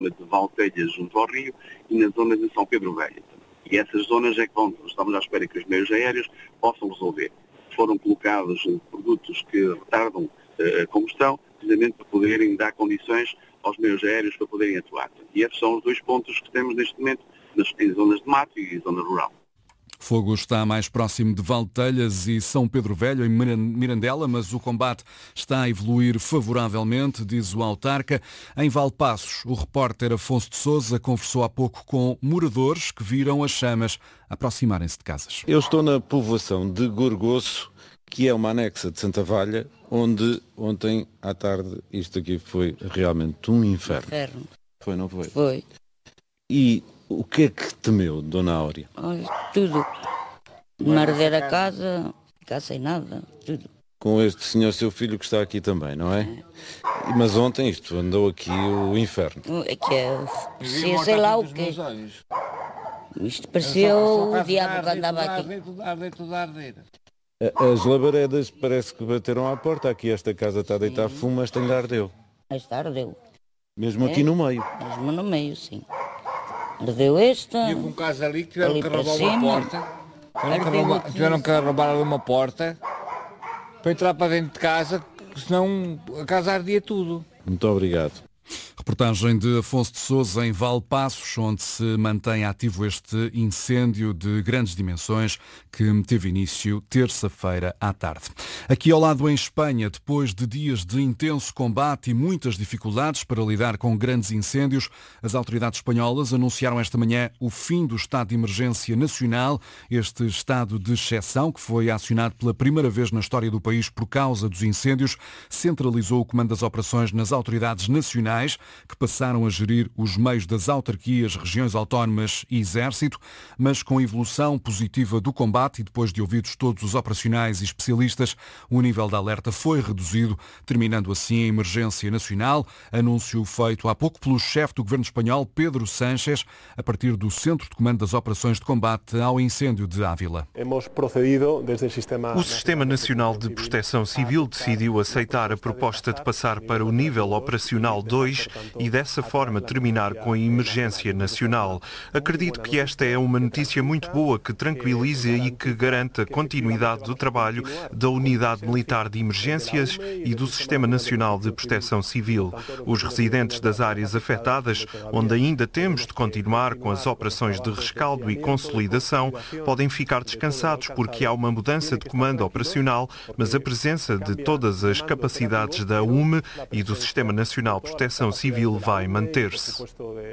de Valtelhas junto ao Rio e na zona de São Pedro Velho. E essas zonas é que estamos à espera que os meios aéreos possam resolver. Foram colocados produtos que retardam a combustão, precisamente para poderem dar condições aos meios aéreos para poderem atuar. E esses são os dois pontos que temos neste momento em zonas de mato e zona rural. Fogo está mais próximo de Valtelhas e São Pedro Velho, em Mirandela, mas o combate está a evoluir favoravelmente, diz o autarca. Em Valpaços, o repórter Afonso de Sousa conversou há pouco com moradores que viram as chamas aproximarem-se de casas. Eu estou na povoação de Gorgoço, que é uma anexa de Santa Valha, onde ontem à tarde isto aqui foi realmente um inferno. Foi, não foi? Foi. E o que é que temeu, Dona Áurea? Olha, tudo. Marder a casa, ficar sem nada, tudo. Com este senhor, seu filho, que está aqui também, não é? Mas ontem isto andou aqui o inferno. É que parecia sei lá o quê. Isto parecia o diabo que andava aqui. As labaredas parece que bateram à porta. Aqui esta casa está a deitar fumo, mas tem-lhe ardeu. Esta ardeu. Mesmo aqui no meio. Mesmo no meio, sim. Ardeu esta. E houve um caso ali que tiveram que roubar uma porta. Tiveram que roubar ali uma porta para entrar para dentro de casa, senão a casa ardia tudo. Muito obrigado. Reportagem de Afonso de Sousa em Valpaços, onde se mantém ativo este incêndio de grandes dimensões que teve início terça-feira à tarde. Aqui ao lado em Espanha, depois de dias de intenso combate e muitas dificuldades para lidar com grandes incêndios, as autoridades espanholas anunciaram esta manhã o fim do estado de emergência nacional, este estado de exceção que foi acionado pela primeira vez na história do país por causa dos incêndios, centralizou o comando das operações nas autoridades nacionais, que passaram a gerir os meios das autarquias, regiões autónomas e exército, mas com evolução positiva do combate e depois de ouvidos todos os operacionais e especialistas, o nível de alerta foi reduzido, terminando assim a emergência nacional, anúncio feito há pouco pelo chefe do governo espanhol, Pedro Sánchez, a partir do Centro de Comando das Operações de Combate ao Incêndio de Ávila. O Sistema Nacional de Proteção Civil decidiu aceitar a proposta de passar para o nível operacional 2 e dessa forma terminar com a emergência nacional. Acredito que esta é uma notícia muito boa que tranquiliza e que garante a continuidade do trabalho da Unidade Militar de Emergências e do Sistema Nacional de Proteção Civil. Os residentes das áreas afetadas, onde ainda temos de continuar com as operações de rescaldo e consolidação, podem ficar descansados porque há uma mudança de comando operacional, mas a presença de todas as capacidades da UME e do Sistema Nacional de Proteção Civil vai manter-se.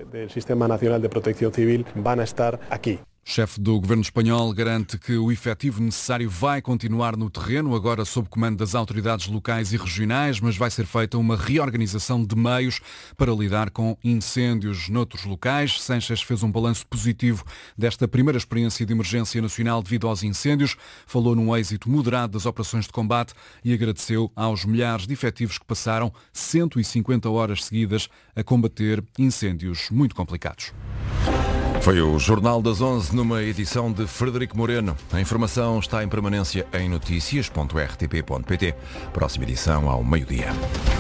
O chefe do governo espanhol garante que o efetivo necessário vai continuar no terreno, agora sob comando das autoridades locais e regionais, mas vai ser feita uma reorganização de meios para lidar com incêndios noutros locais. Sánchez fez um balanço positivo desta primeira experiência de emergência nacional devido aos incêndios, falou num êxito moderado das operações de combate e agradeceu aos milhares de efetivos que passaram 150 horas seguidas a combater incêndios muito complicados. Foi o Jornal das 11 numa edição de Frederico Moreno. A informação está em permanência em noticias.rtp.pt. Próxima edição ao meio-dia.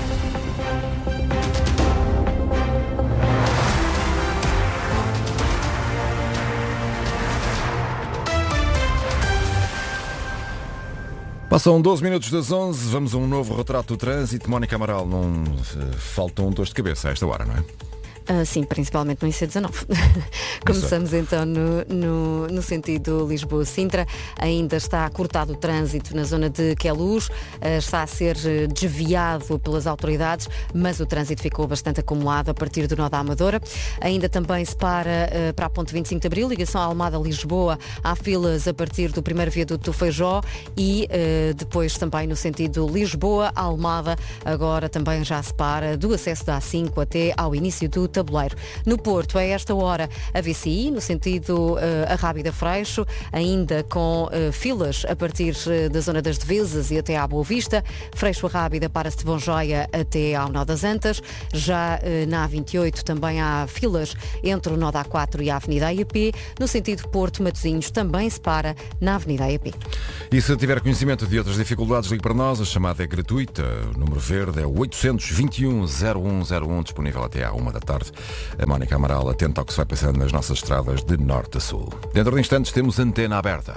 Passam 12 minutos das 11, vamos a um novo retrato do trânsito. Mónica Amaral, não faltam dores de cabeça a esta hora, não é? Sim, principalmente no IC19. Começamos então no sentido Lisboa-Sintra. Ainda está cortado o trânsito na zona de Queluz. Está a ser desviado pelas autoridades, mas o trânsito ficou bastante acumulado a partir do nó da Amadora. Ainda também se para a ponte 25 de Abril, ligação à Almada-Lisboa. Há filas a partir do primeiro viaduto do Feijó e depois também no sentido Lisboa-Almada. Agora também já se para do acesso da A5 até ao início do Tabuleiro. No Porto, a esta hora, a VCI, no sentido a Rábida Freixo, ainda com filas a partir da zona das Devesas e até à Boa Vista. Freixo a Rábida para-se de Bonjoia até ao Nó das Antas. Já na A28 também há filas entre o Nó da A4 e a Avenida AEP. No sentido Porto-Matosinhos também se para na Avenida AEP. E se tiver conhecimento de outras dificuldades, ligue para nós. A chamada é gratuita. O número verde é o 821-0101, disponível até à 1 da tarde. tarde. A Mónica Amaral atenta ao que se vai passando nas nossas estradas de norte a sul. Dentro de instantes temos antena aberta.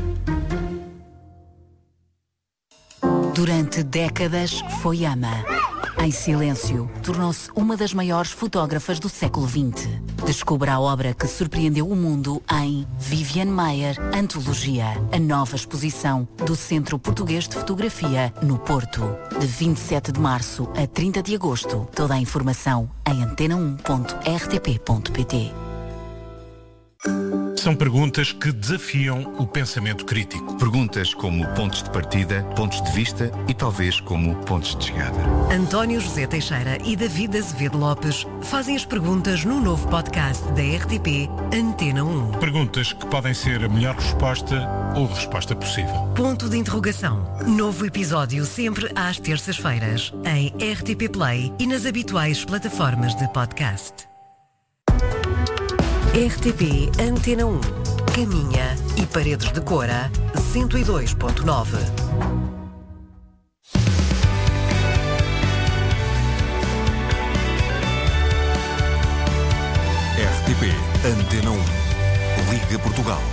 Durante décadas foi ama. Em silêncio, tornou-se uma das maiores fotógrafas do século XX. Descubra a obra que surpreendeu o mundo em Viviane Maier, Antologia, a nova exposição do Centro Português de Fotografia, no Porto. De 27 de março a 30 de agosto. Toda a informação em antena1.rtp.pt. São perguntas que desafiam o pensamento crítico. Perguntas como pontos de partida, pontos de vista e talvez como pontos de chegada. António José Teixeira e David Azevedo Lopes fazem as perguntas no novo podcast da RTP Antena 1. Perguntas que podem ser a melhor resposta ou a resposta possível. Ponto de interrogação. Novo episódio sempre às terças-feiras em RTP Play e nas habituais plataformas de podcast. RTP Antena 1. Caminha e Paredes de Cora 102.9. RTP Antena 1. Liga Portugal.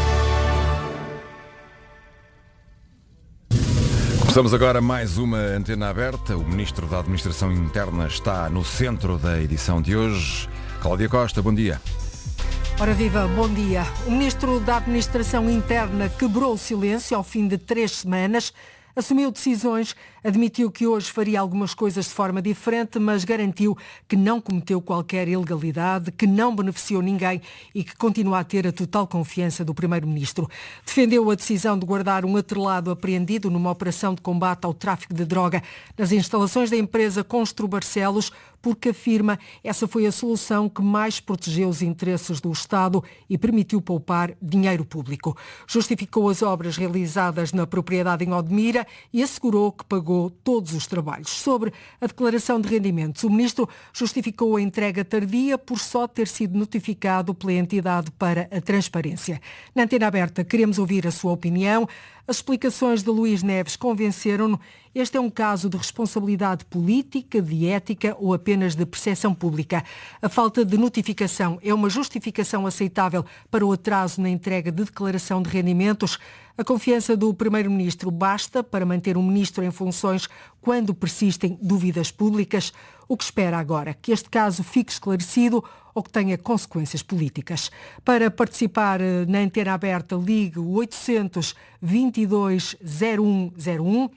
Começamos agora mais uma antena aberta. O Ministro da Administração Interna está no centro da edição de hoje. Cláudia Costa, bom dia. Ora viva, bom dia. O Ministro da Administração Interna quebrou o silêncio ao fim de 3 semanas, assumiu decisões, admitiu que hoje faria algumas coisas de forma diferente, mas garantiu que não cometeu qualquer ilegalidade, que não beneficiou ninguém e que continua a ter a total confiança do Primeiro-Ministro. Defendeu a decisão de guardar um atrelado apreendido numa operação de combate ao tráfico de droga nas instalações da empresa Constru Barcelos, porque afirma essa foi a solução que mais protegeu os interesses do Estado e permitiu poupar dinheiro público. Justificou as obras realizadas na propriedade em Odmira e assegurou que pagou todos os trabalhos. Sobre a declaração de rendimentos, o Ministro justificou a entrega tardia por só ter sido notificado pela entidade para a transparência. Na Antena Aberta queremos ouvir a sua opinião. As explicações de Luís Neves convenceram-no. Este é um caso de responsabilidade política, de ética ou apenas de percepção pública. A falta de notificação é uma justificação aceitável para o atraso na entrega de declaração de rendimentos. A confiança do Primeiro-Ministro basta para manter um ministro em funções quando persistem dúvidas públicas. O que espera agora? Que este caso fique esclarecido ou que tenha consequências políticas? Para participar na Antena Aberta, ligue 822-0101,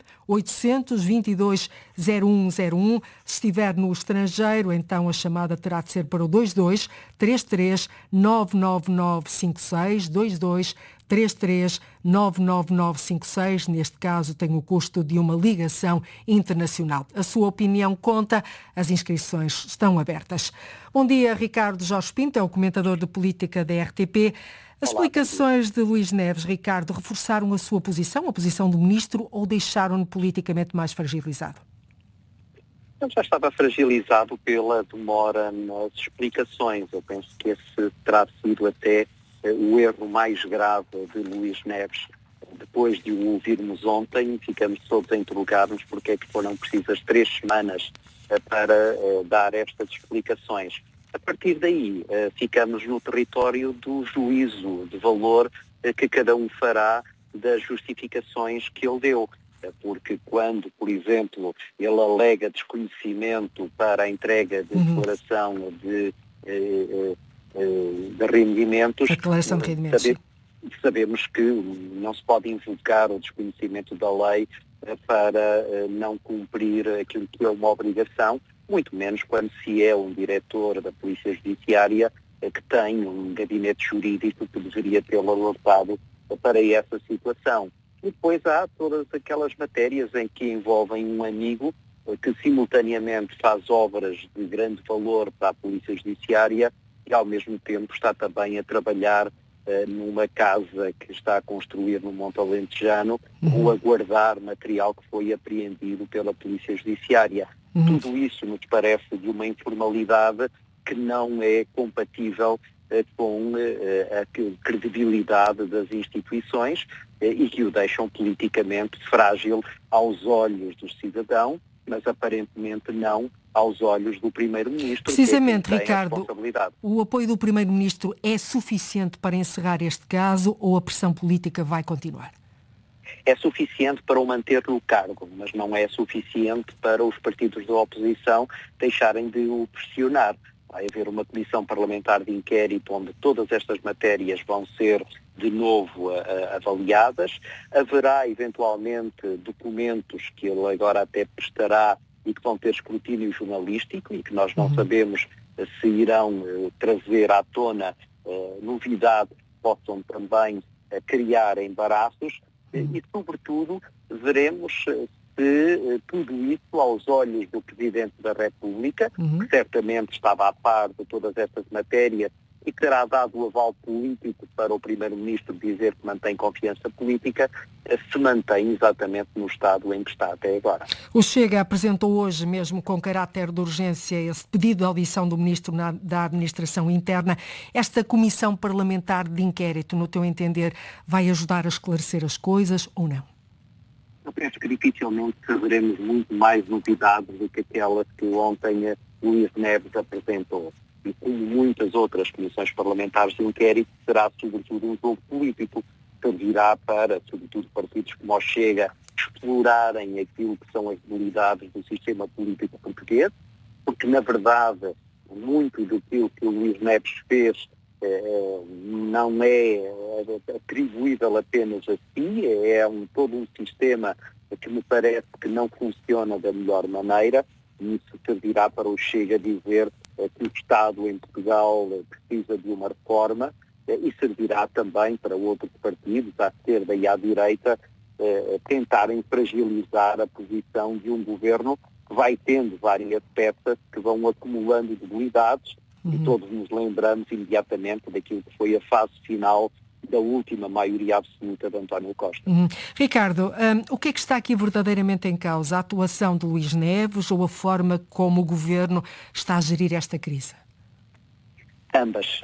822-0101. Se estiver no estrangeiro, então a chamada terá de ser para o 22 33 99956, 22 33 99956. Neste caso tem o custo de uma ligação internacional. A sua opinião conta, as inscrições estão abertas. Bom dia, Ricardo Jorge Pinto, é o comentador de política da RTP. As explicações de Luís Neves, Ricardo, reforçaram a sua posição, a posição do Ministro, ou deixaram-no politicamente mais fragilizado? Ele já estava fragilizado pela demora nas explicações. Eu penso que esse terá sido até o erro mais grave de Luís Neves. Depois de o ouvirmos ontem, ficamos todos a interrogar-nos porque é que foram precisas 3 semanas para dar estas explicações. A partir daí, ficamos no território do juízo de valor que cada um fará das justificações que ele deu. Porque quando, por exemplo, ele alega desconhecimento para a entrega de declaração de rendimentos, sabemos que não se pode invocar o desconhecimento da lei para não cumprir aquilo que é uma obrigação, muito menos quando se é um diretor da Polícia Judiciária que tem um gabinete jurídico que deveria tê-lo alertado para essa situação. E depois há todas aquelas matérias em que envolvem um amigo que simultaneamente faz obras de grande valor para a Polícia Judiciária e ao mesmo tempo está também a trabalhar numa casa que está a construir no Monte Alentejano ou a guardar material que foi apreendido pela Polícia Judiciária. Tudo isso nos parece de uma informalidade que não é compatível com a credibilidade das instituições e que o deixam politicamente frágil aos olhos do cidadão, mas aparentemente não aos olhos do Primeiro-Ministro. Precisamente, que é Ricardo, o apoio do Primeiro-Ministro é suficiente para encerrar este caso ou a pressão política vai continuar? É suficiente para o manter no cargo, mas não é suficiente para os partidos da oposição deixarem de o pressionar. Vai haver uma comissão parlamentar de inquérito onde todas estas matérias vão ser de novo avaliadas. Haverá eventualmente documentos que ele agora até prestará e que vão ter escrutínio jornalístico e que nós não sabemos se irão trazer à tona novidades que possam também criar embaraços e, sobretudo, veremos se tudo isso, aos olhos do Presidente da República, que certamente estava a par de todas estas matérias e que terá dado o aval político para o Primeiro-Ministro dizer que mantém confiança política, se mantém exatamente no estado em que está até agora. O Chega apresentou hoje, mesmo com caráter de urgência, esse pedido de audição do Ministro da Administração Interna. Esta comissão parlamentar de inquérito, no teu entender, vai ajudar a esclarecer as coisas ou não? Eu penso que dificilmente saberemos muito mais novidades do que aquelas que ontem Luís Neves apresentou. E como muitas outras comissões parlamentares de inquérito, será sobretudo um jogo político, que virá para, sobretudo, partidos como o Chega explorarem aquilo que são as debilidades do sistema político português, porque, na verdade, muito daquilo que o Luís Neves fez não é atribuível apenas a si, é todo um sistema que me parece que não funciona da melhor maneira, e isso servirá para o Chega dizer que o Estado em Portugal precisa de uma reforma e servirá também para outros partidos, à esquerda e à direita, tentarem fragilizar a posição de um governo que vai tendo várias peças que vão acumulando debilidades e todos nos lembramos imediatamente daquilo que foi a fase final da última maioria absoluta de António Costa. Ricardo, o que é que está aqui verdadeiramente em causa? A atuação de Luís Neves ou a forma como o Governo está a gerir esta crise? Ambas.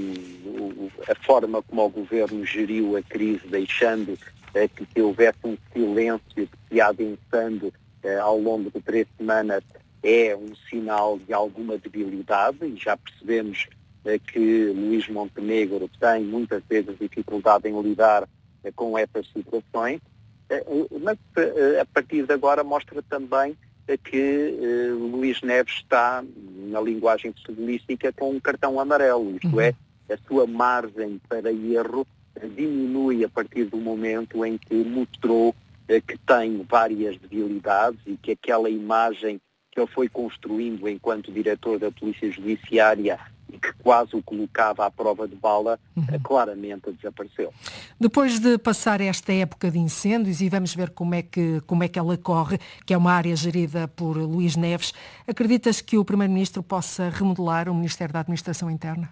A forma como o Governo geriu a crise, deixando que houvesse um silêncio que se adensando ao longo de 3 semanas, é um sinal de alguma debilidade e já percebemos que Luís Montenegro tem muitas vezes dificuldade em lidar com essas situações, mas a partir de agora mostra também que Luís Neves está, na linguagem futebolística, com um cartão amarelo, isto é, a sua margem para erro diminui a partir do momento em que mostrou que tem várias debilidades e que aquela imagem que ele foi construindo enquanto diretor da Polícia Judiciária e que quase o colocava à prova de bala, claramente desapareceu. Depois de passar esta época de incêndios, e vamos ver como é que ela corre, que é uma área gerida por Luís Neves, acreditas que o Primeiro-Ministro possa remodelar o Ministério da Administração Interna?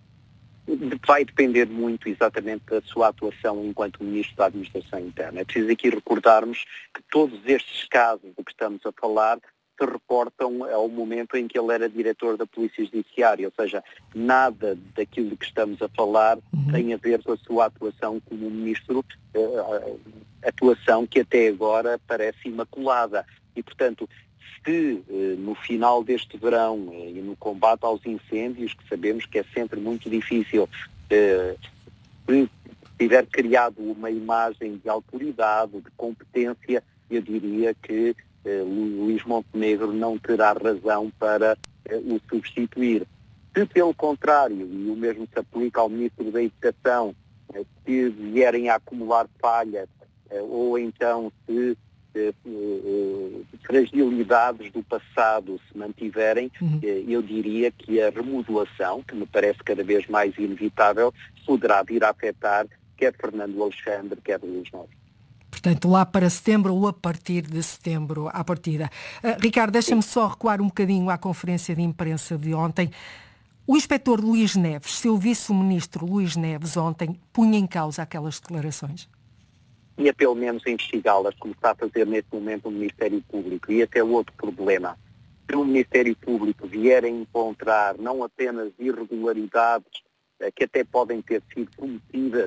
Vai depender muito exatamente da sua atuação enquanto Ministro da Administração Interna. É preciso aqui recordarmos que todos estes casos de que estamos a falar se reportam ao momento em que ele era diretor da Polícia Judiciária, ou seja, nada daquilo de que estamos a falar tem a ver com a sua atuação como ministro, atuação que até agora parece imaculada. E, portanto, se no final deste verão e no combate aos incêndios, que sabemos que é sempre muito difícil, se tiver criado uma imagem de autoridade, de competência, eu diria que Luís Montenegro não terá razão para o substituir. Se, pelo contrário, e o mesmo se aplica ao Ministro da Educação, se vierem a acumular falhas ou então se fragilidades do passado se mantiverem, eu diria que a remodelação, que me parece cada vez mais inevitável, poderá vir a afetar quer Fernando Alexandre, quer Luís Neves. Portanto, lá para setembro ou a partir de setembro, à partida. Ricardo, deixa-me só recuar um bocadinho à conferência de imprensa de ontem. O inspetor Luís Neves, seu vice-ministro Luís Neves, ontem, punha em causa aquelas declarações? Ia pelo menos investigá-las, como está a fazer neste momento o Ministério Público. E até outro problema. Se o Ministério Público vier a encontrar não apenas irregularidades que até podem ter sido cometidas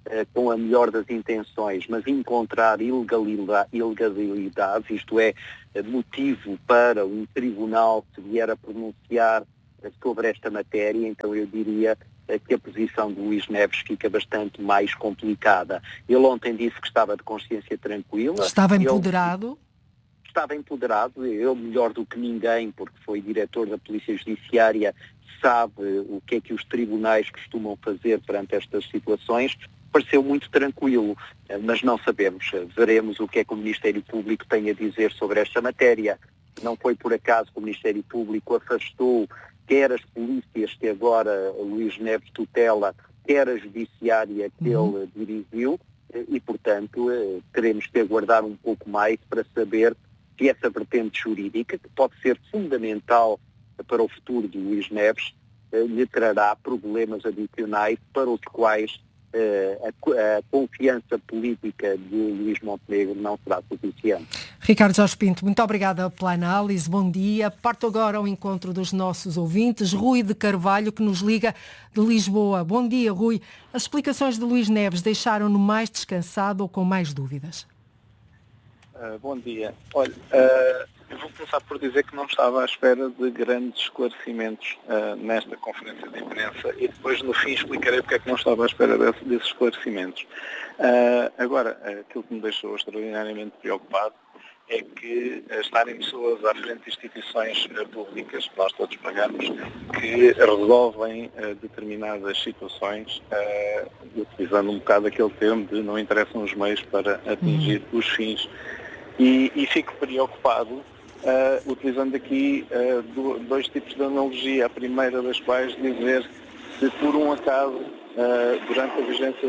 com a melhor das intenções, mas encontrar ilegalidades, isto é, motivo para um tribunal se vier a pronunciar sobre esta matéria, então eu diria que a posição de Luís Neves fica bastante mais complicada. Ele ontem disse que estava de consciência tranquila. Estava empoderado? Estava empoderado, eu melhor do que ninguém, porque foi diretor da Polícia Judiciária, sabe o que é que os tribunais costumam fazer perante estas situações. Pareceu muito tranquilo, mas não sabemos. Veremos o que é que o Ministério Público tem a dizer sobre esta matéria. Não foi por acaso que o Ministério Público afastou quer as polícias que agora Luís Neves tutela, quer a judiciária que ele dirigiu, e, portanto, teremos que aguardar um pouco mais para saber se essa vertente jurídica, que pode ser fundamental para o futuro de Luís Neves, lhe trará problemas adicionais para os quais a confiança política de Luís Montenegro não será suficiente. Ricardo Jorge Pinto, muito obrigada pela análise, bom dia. Parto agora ao encontro dos nossos ouvintes. Rui de Carvalho, que nos liga de Lisboa. Bom dia, Rui. As explicações de Luís Neves deixaram-no mais descansado ou com mais dúvidas? Bom dia. Olha, eu vou começar por dizer que não estava à espera de grandes esclarecimentos nesta conferência de imprensa e depois no fim explicarei porque é que não estava à espera desses esclarecimentos. Agora, aquilo que me deixou extraordinariamente preocupado é que estarem pessoas à frente de instituições públicas que nós todos pagamos que resolvem determinadas situações utilizando um bocado aquele termo de não interessam os meios para atingir os fins. E fico preocupado utilizando aqui dois tipos de analogia. A primeira das quais dizer se por um acaso, durante a vigência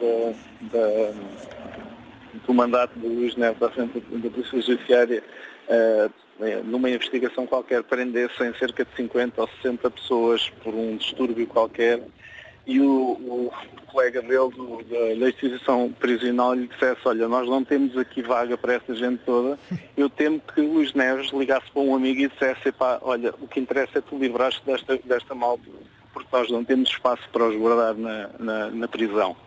do mandato de Luís Neves à frente da Polícia Judiciária, numa investigação qualquer, prendessem cerca de 50 ou 60 pessoas por um distúrbio qualquer, e o colega dele da instituição prisional lhe dissesse: olha, nós não temos aqui vaga para essa gente toda, eu temo que Luís Neves ligasse para um amigo e dissesse: epá, olha, o que interessa é tu livrar-te desta malta, porque nós não temos espaço para os guardar na prisão.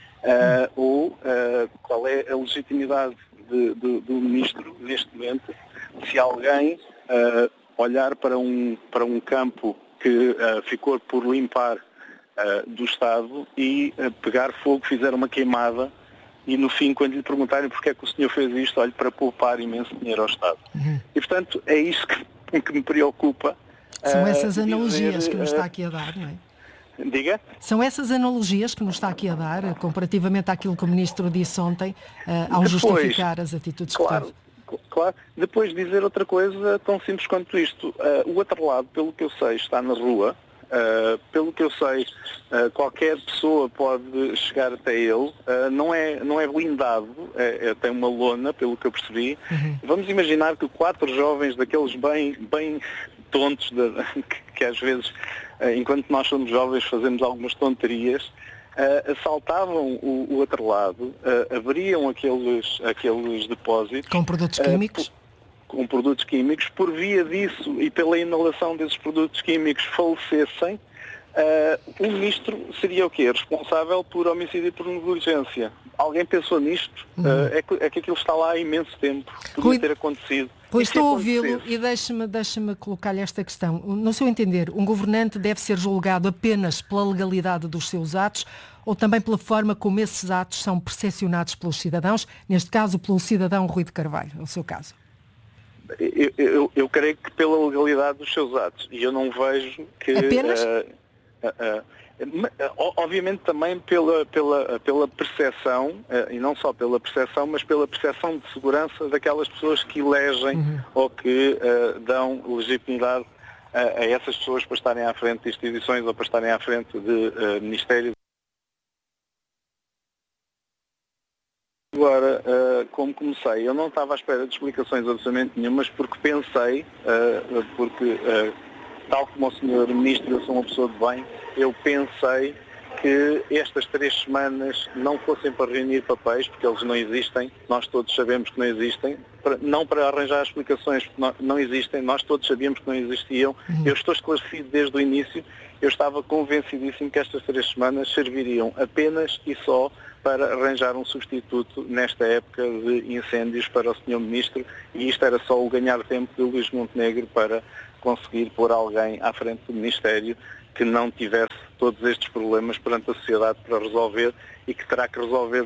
Qual é a legitimidade do Ministro neste momento se alguém olhar para um campo que ficou por limpar do Estado e pegar fogo, fizer uma queimada e no fim, quando lhe perguntarem porque é que o senhor fez isto, olhe, para poupar imenso dinheiro ao Estado. E portanto é isso que me preocupa. São essas analogias que nos está aqui a dar, não é? Diga? São essas analogias que nos está aqui a dar, comparativamente àquilo que o Ministro disse ontem, ao justificar as atitudes que teve. Claro. Depois dizer outra coisa tão simples quanto isto. O outro lado, pelo que eu sei, está na rua. Pelo que eu sei, qualquer pessoa pode chegar até ele. Não é blindado, tem uma lona, pelo que eu percebi. Vamos imaginar que 4 jovens daqueles bem tontos, que às vezes, enquanto nós somos jovens, fazemos algumas tonterias, assaltavam o outro lado, abriam aqueles depósitos. Com produtos químicos? Com produtos químicos, por via disso e pela inalação desses produtos químicos falecessem, o Ministro seria o quê? Responsável por homicídio e por negligência. Alguém pensou nisto? É que aquilo está lá há imenso tempo. Podia ter acontecido. Pois estou a ouvi-lo e deixe-me colocar-lhe esta questão. No seu entender, um governante deve ser julgado apenas pela legalidade dos seus atos ou também pela forma como esses atos são percepcionados pelos cidadãos, neste caso pelo cidadão Rui de Carvalho, no seu caso? Eu creio que pela legalidade dos seus atos. E eu não vejo que... Apenas? Obviamente também pela percepção, e não só pela percepção, mas pela percepção de segurança daquelas pessoas que elegem ou que dão legitimidade a essas pessoas para estarem à frente de instituições ou para estarem à frente de ministérios. Agora, como comecei, eu não estava à espera de explicações absolutamente nenhumas, porque pensei, tal como o Sr. Ministro, eu sou uma pessoa de bem, eu pensei que estas 3 semanas não fossem para reunir papéis, porque eles não existem, nós todos sabemos que não existem, não para arranjar explicações, porque não existem, nós todos sabíamos que não existiam. Eu estou esclarecido desde o início. eu estava convencidíssimo que estas 3 semanas serviriam apenas e só para arranjar um substituto nesta época de incêndios para o Sr. Ministro, e isto era só o ganhar tempo de Luís Montenegro para conseguir pôr alguém à frente do Ministério que não tivesse todos estes problemas perante a sociedade para resolver e que terá que resolver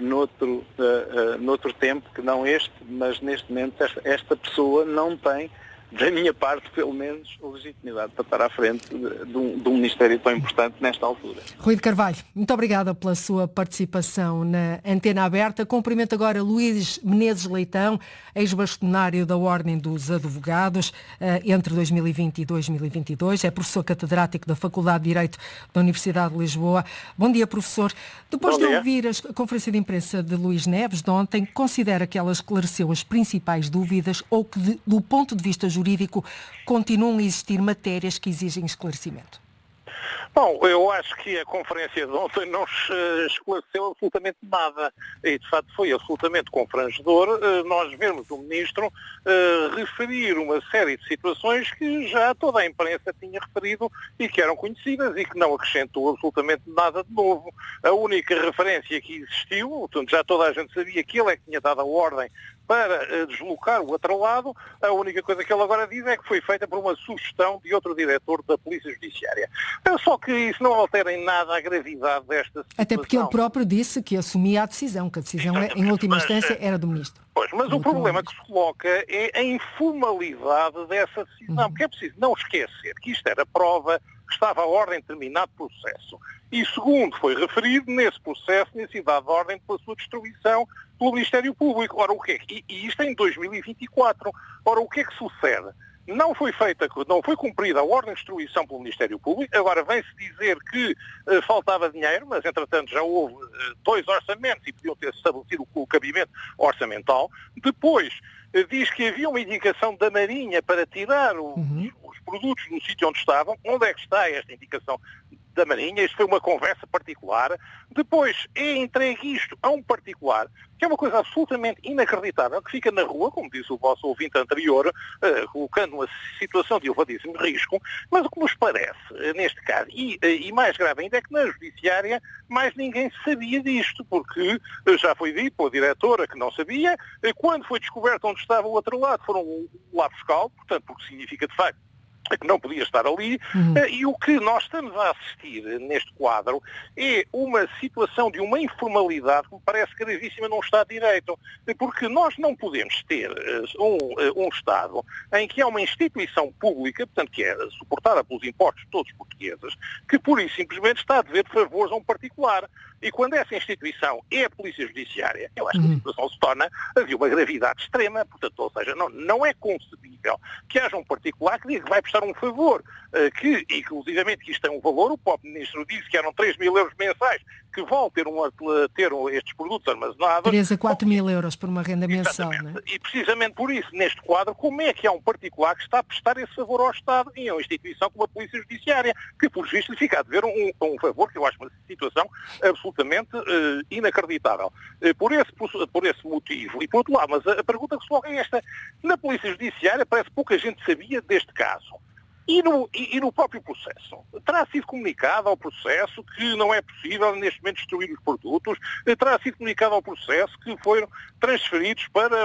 noutro tempo que não este, mas neste momento esta pessoa não tem, da minha parte pelo menos, legitimidade para estar à frente de um Ministério tão importante nesta altura. Rui de Carvalho, muito obrigada pela sua participação na Antena Aberta. Cumprimento agora Luís Menezes Leitão, ex-bastonário da Ordem dos Advogados entre 2020 e 2022. É professor catedrático da Faculdade de Direito da Universidade de Lisboa. Bom dia, professor. Depois de ouvir a conferência de imprensa de Luís Neves de ontem, considera que ela esclareceu as principais dúvidas ou que, do ponto de vista jurídico, continuam a existir matérias que exigem esclarecimento? Bom, eu acho que a conferência de ontem não esclareceu absolutamente nada e, de facto, foi absolutamente confrangedor nós vermos o Ministro referir uma série de situações que já toda a imprensa tinha referido e que eram conhecidas e que não acrescentou absolutamente nada de novo. A única referência que existiu, portanto, já toda a gente sabia que ele é que tinha dado a ordem para deslocar o outro lado. A única coisa que ele agora diz é que foi feita por uma sugestão de outro diretor da Polícia Judiciária. Só que isso não altera em nada a gravidade desta situação. Até porque ele próprio disse que assumia a decisão, que a decisão, em última instância, era do Ministro. Pois, mas o problema que se coloca é a informalidade dessa decisão, porque é preciso não esquecer que isto era prova que estava a ordem de determinado processo. E segundo foi referido, nesse processo tinha dado ordem pela sua destruição pelo Ministério Público. Ora, o que é que... E isto é em 2024. Ora, o que é que sucede? Não foi cumprida a ordem de destruição pelo Ministério Público. Agora vem-se dizer que faltava dinheiro, mas entretanto já houve 2 orçamentos e podiam ter estabelecido o cabimento orçamental. Depois diz que havia uma indicação da Marinha para tirar os produtos do sítio onde estavam. Onde é que está esta indicação da Marinha? Isto foi uma conversa particular. Depois é entregue isto a um particular, que é uma coisa absolutamente inacreditável, que fica na rua, como disse o vosso ouvinte anterior, colocando uma situação de elevadíssimo risco. Mas o que nos parece, neste caso, e mais grave ainda, é que na Judiciária mais ninguém sabia disto, porque já foi dito pela diretora que não sabia. Quando foi descoberto onde estava o outro lado, foram lá buscá-lo, portanto, porque significa de facto que não podia estar ali, e o que nós estamos a assistir neste quadro é uma situação de uma informalidade que me parece gravíssima num Estado de Direito, porque nós não podemos ter um Estado em que há uma instituição pública, portanto que é suportada pelos impostos de todos os portugueses, que pura e simplesmente está a dever favores a um particular. E quando essa instituição é a Polícia Judiciária, eu acho que a situação se torna de uma gravidade extrema, portanto, ou seja, não é concebível que haja um particular que diga que vai prestar um favor, que, inclusivamente, que isto tem um valor. O próprio Ministro disse que eram 3.000 euros mensais, que vão ter estes produtos armazenados. 3 a 4.000 euros por uma renda mensal, não é? E precisamente por isso, neste quadro, como é que há um particular que está a prestar esse favor ao Estado e a uma instituição como a Polícia Judiciária, que, por visto, lhe fica a dever um favor, que eu acho uma situação absolutamente inacreditável. Por esse motivo. E por outro lado, mas a pergunta que se coloca é esta: na Polícia Judiciária parece que pouca gente sabia deste caso. E no próprio processo? Terá sido comunicado ao processo que não é possível neste momento destruir os produtos? Terá sido comunicado ao processo que foram transferidos para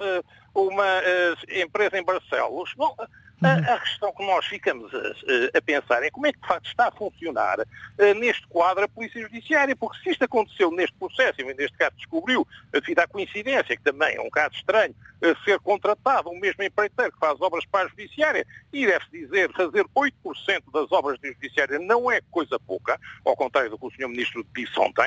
uma empresa em Barcelos? Bom, a questão que nós ficamos a pensar é como é que de facto está a funcionar neste quadro a Polícia Judiciária, porque se isto aconteceu neste processo, e neste caso descobriu, devido à coincidência, que também é um caso estranho, ser contratado um mesmo empreiteiro que faz obras para a Judiciária, e deve-se dizer, fazer 8% das obras da Judiciária não é coisa pouca, ao contrário do que o Sr. Ministro disse ontem,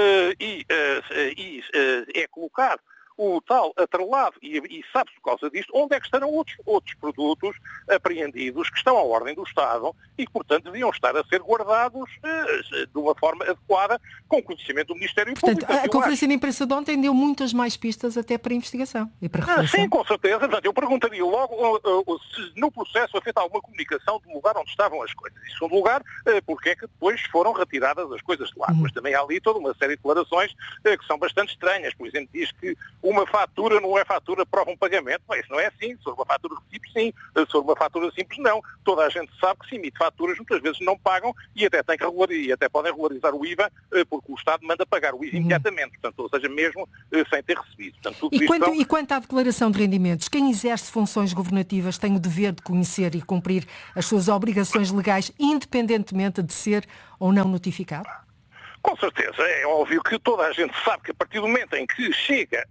é colocado o tal atrelado, e sabe-se por causa disto, onde é que estarão outros produtos apreendidos que estão à ordem do Estado e que, portanto, deviam estar a ser guardados de uma forma adequada, com conhecimento do Ministério Público. Portanto, a conferência de imprensa de ontem deu muitas mais pistas até para a investigação e para a reflexão. Sim, com certeza. Portanto, eu perguntaria logo se no processo foi feita alguma comunicação do lugar onde estavam as coisas. Em segundo lugar, porque é que depois foram retiradas as coisas de lá. Mas também há ali toda uma série de declarações que são bastante estranhas. Por exemplo, diz que uma fatura não é fatura, prova um pagamento. Mas isso não é assim. Se for uma fatura simples, sim. Se for uma fatura simples, não. Toda a gente sabe que se emite faturas, muitas vezes não pagam e até tem que e até podem regularizar o IVA, porque o Estado manda pagar o IVA imediatamente, portanto, ou seja, mesmo sem ter recebido. Portanto, e quanto à declaração de rendimentos, quem exerce funções governativas tem o dever de conhecer e cumprir as suas obrigações legais, independentemente de ser ou não notificado? Com certeza, é óbvio que toda a gente sabe que a partir do momento em que chega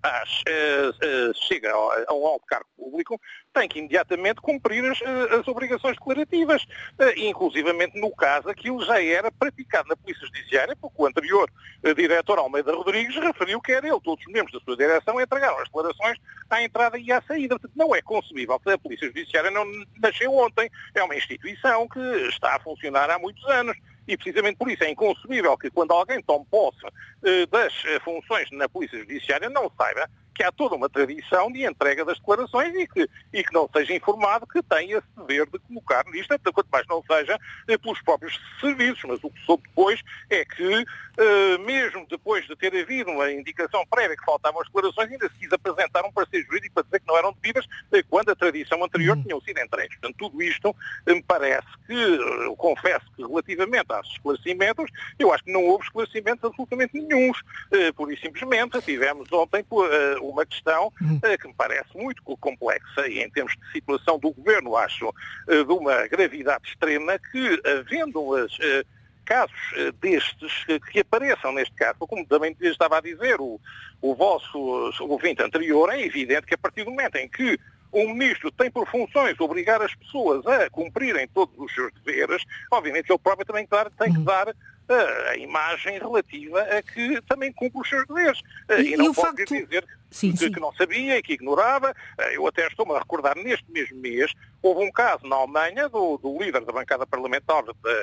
a um alto cargo público, tem que imediatamente cumprir as obrigações declarativas. Inclusivamente, no caso, aquilo já era praticado na Polícia Judiciária, porque o anterior diretor Almeida Rodrigues referiu que era ele, todos os membros da sua direção entregaram as declarações à entrada e à saída. Portanto, não é concebível que a Polícia Judiciária não nasceu ontem. É uma instituição que está a funcionar há muitos anos. E precisamente por isso é inconcebível que quando alguém tome posse das funções na Polícia Judiciária não saiba que há toda uma tradição de entrega das declarações e que não seja informado que tem esse dever de colocar nisto, quanto mais não seja pelos próprios serviços. Mas o que soube depois é que, mesmo depois de ter havido uma indicação prévia que faltavam as declarações, ainda se quis apresentar um parecer jurídico para dizer que não eram devidas quando a tradição anterior tinham sido entregues. Portanto, tudo isto me parece que, eu confesso que relativamente aos esclarecimentos, eu acho que não houve esclarecimentos absolutamente nenhuns. Por isso, simplesmente, tivemos ontem uma questão que me parece muito complexa e em termos de situação do Governo, acho de uma gravidade extrema que, havendo casos destes que apareçam neste caso, como também estava a dizer o vosso ouvinte anterior, é evidente que a partir do momento em que um ministro tem por funções obrigar as pessoas a cumprirem todos os seus deveres, obviamente que ele próprio também tem que dar a imagem relativa a que também cumpre os seus deveres. E não pode dizer que não sabia e que ignorava. Eu até estou-me a recordar, neste mesmo mês, houve um caso na Alemanha do líder da bancada parlamentar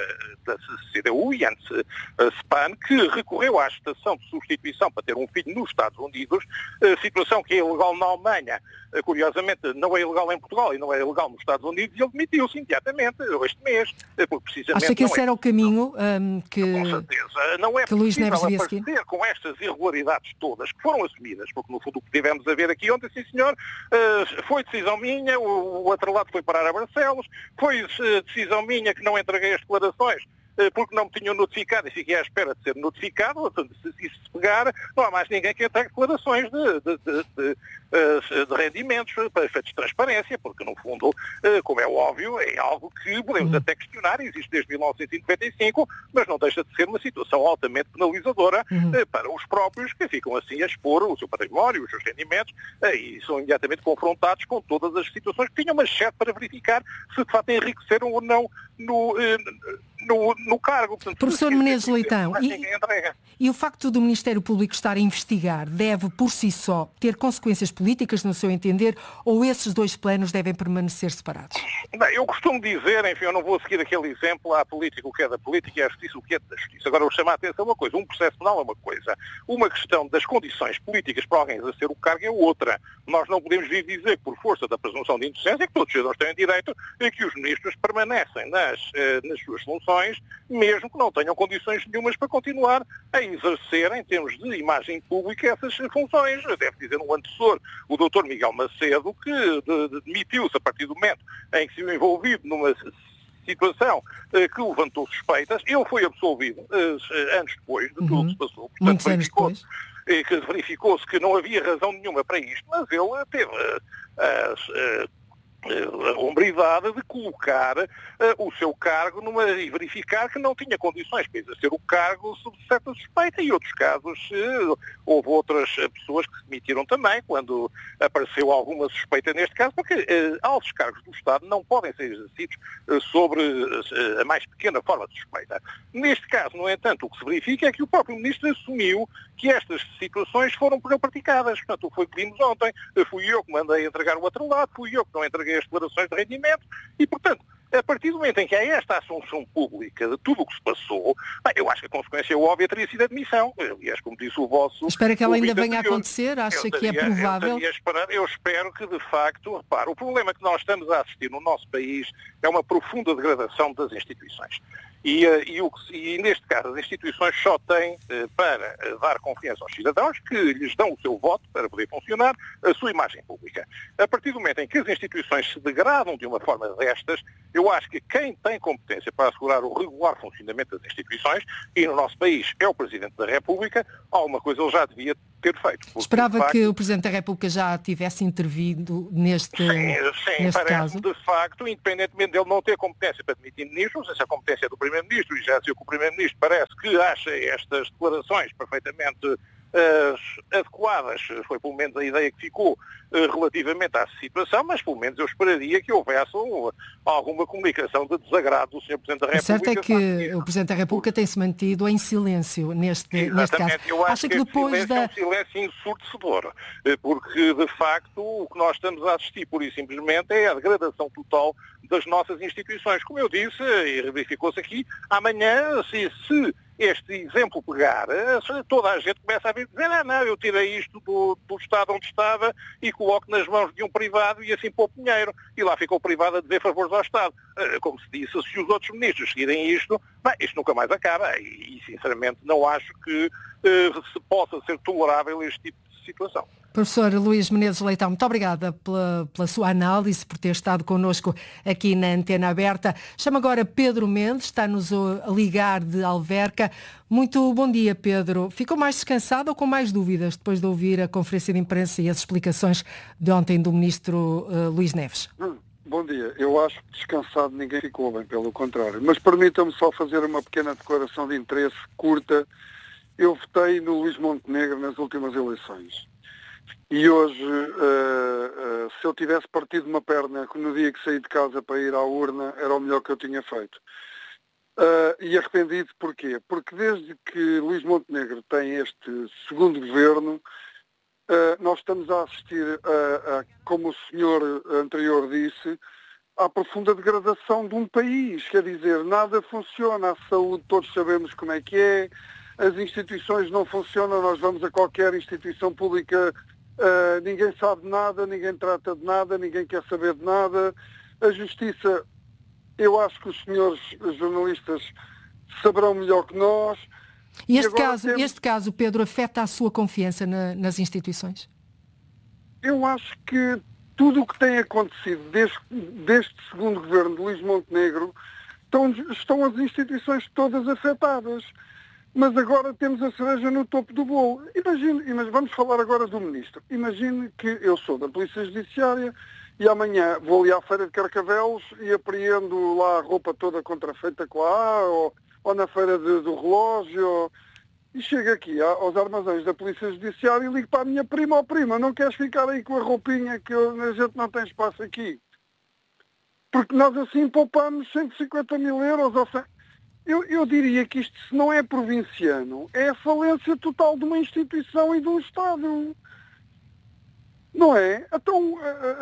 da CDU, Jens Spahn, que recorreu à estação de substituição para ter um filho nos Estados Unidos, situação que é ilegal na Alemanha, curiosamente não é ilegal em Portugal e não é ilegal nos Estados Unidos, e ele demitiu-se imediatamente este mês, porque precisamente... Acha que esse era o caminho que... Com certeza. Não é possível aparecer com estas irregularidades todas que foram assumidas, porque no fundo o que tivemos a ver aqui ontem, sim senhor, foi decisão minha, o atrelado foi parar a Barcelos, foi decisão minha que não entreguei as declarações porque não me tinham notificado e fiquei à espera de ser notificado. Se isso se pegar, não há mais ninguém que entregue declarações de rendimentos para efeitos de transparência, porque no fundo, como é óbvio, é algo que podemos até questionar, existe desde 1995, mas não deixa de ser uma situação altamente penalizadora para os próprios que ficam assim a expor o seu património, os seus rendimentos, e são imediatamente confrontados com todas as situações que tinham uma chefe para verificar se de facto enriqueceram ou não no cargo. Portanto, Professor Menezes Leitão, e o facto do Ministério Público estar a investigar deve por si só ter consequências políticas, no seu entender, ou esses dois planos devem permanecer separados? Bem, eu costumo dizer, enfim, eu não vou seguir aquele exemplo, há a política o que é da política e a justiça o que é da justiça. Agora eu chamo a atenção a uma coisa, um processo penal é uma coisa, uma questão das condições políticas para alguém exercer o cargo é outra. Nós não podemos vir dizer que por força da presunção de inocência que todos os cidadãos têm direito a que os ministros permanecem nas suas funções, mesmo que não tenham condições nenhumas para continuar a exercer, em termos de imagem pública, essas funções. Deve dizer um antecessor, o Dr. Miguel Macedo, que demitiu-se a partir do momento em que se viu envolvido numa situação que levantou suspeitas. Ele foi absolvido anos depois de tudo que se passou. Portanto, muitos anos depois. Que verificou-se que não havia razão nenhuma para isto, mas ele teve a hombridade de colocar o seu cargo e verificar que não tinha condições para exercer o cargo sob certa suspeita, e outros casos houve outras pessoas que se demitiram também quando apareceu alguma suspeita neste caso, porque altos cargos do Estado não podem ser exercidos sobre a mais pequena forma de suspeita. Neste caso, no entanto, o que se verifica é que o próprio Ministro assumiu que estas situações foram praticadas. Portanto, foi o que vimos ontem. Fui eu que mandei entregar o atrelado, fui eu que não entreguei as declarações de rendimento e, portanto, a partir do momento em que há esta assunção pública de tudo o que se passou, eu acho que a consequência óbvia teria sido a admissão. Aliás, como disse o vosso... Espera que ela ainda venha a acontecer? Acha que é provável? Eu espero que, de facto, o problema que nós estamos a assistir no nosso país é uma profunda degradação das instituições. E neste caso as instituições só têm para dar confiança aos cidadãos que lhes dão o seu voto para poder funcionar a sua imagem pública. A partir do momento em que as instituições se degradam de uma forma destas, eu acho que quem tem competência para assegurar o regular funcionamento das instituições, e no nosso país é o Presidente da República, alguma coisa ele já devia ter feito. Esperava que o Presidente da República já tivesse intervido neste caso? De facto, independentemente dele não ter competência para demitir ministros, essa competência é do Primeiro-Ministro, e já sei que o Primeiro-Ministro parece que acha estas declarações perfeitamente adequadas, foi pelo menos a ideia que ficou relativamente à situação, mas pelo menos eu esperaria que houvesse alguma comunicação de desagrado do Sr. Presidente da República. O certo é que o Presidente da República tem-se mantido em silêncio neste caso. Eu acho que depois é um silêncio ensurdecedor, porque de facto o que nós estamos a assistir pura e simplesmente é a degradação total das nossas instituições. Como eu disse, e verificou-se aqui, amanhã, se este exemplo pegar, toda a gente começa a vir dizer, não, eu tirei isto do Estado onde estava e coloco nas mãos de um privado e assim pouco dinheiro. E lá ficou o privado a dever favores ao Estado. Como se disse, se os outros ministros seguirem isto, isto nunca mais acaba. E sinceramente não acho que se possa ser tolerável este tipo de situação. Professor Luís Menezes Leitão, muito obrigada pela sua análise, por ter estado connosco aqui na Antena Aberta. Chamo agora Pedro Mendes, está-nos a ligar de Alverca. Muito bom dia, Pedro. Ficou mais descansado ou com mais dúvidas depois de ouvir a conferência de imprensa e as explicações de ontem do Ministro Luís Neves? Bom dia. Eu acho que descansado ninguém ficou, bem pelo contrário. Mas permitam-me só fazer uma pequena declaração de interesse curta. Eu votei no Luís Montenegro nas últimas eleições. E hoje, se eu tivesse partido uma perna no dia que saí de casa para ir à urna, era o melhor que eu tinha feito. E arrependido porquê? Porque desde que Luís Montenegro tem este segundo governo, nós estamos a assistir, como o senhor anterior disse, à profunda degradação de um país. Quer dizer, nada funciona, a saúde todos sabemos como é que é, as instituições não funcionam, nós vamos a qualquer instituição pública, ninguém sabe de nada, ninguém trata de nada, ninguém quer saber de nada. A justiça, eu acho que os senhores jornalistas saberão melhor que nós. E este caso, Pedro, afeta a sua confiança nas instituições? Eu acho que tudo o que tem acontecido deste segundo governo de Luís Montenegro, estão as instituições todas afetadas. Mas agora temos a cereja no topo do bolo. Mas vamos falar agora do Ministro. Imagine que eu sou da Polícia Judiciária e amanhã vou ali à Feira de Carcavelos e apreendo lá a roupa toda contrafeita com a A, ou na Feira do Relógio, e chego aqui aos armazéns da Polícia Judiciária e ligo para a minha prima: prima, não queres ficar aí com a roupinha que a gente não tem espaço aqui? Porque nós assim poupamos 150 mil euros ou 100... Eu diria que isto, se não é provinciano, é a falência total de uma instituição e de um Estado. Não é? Então,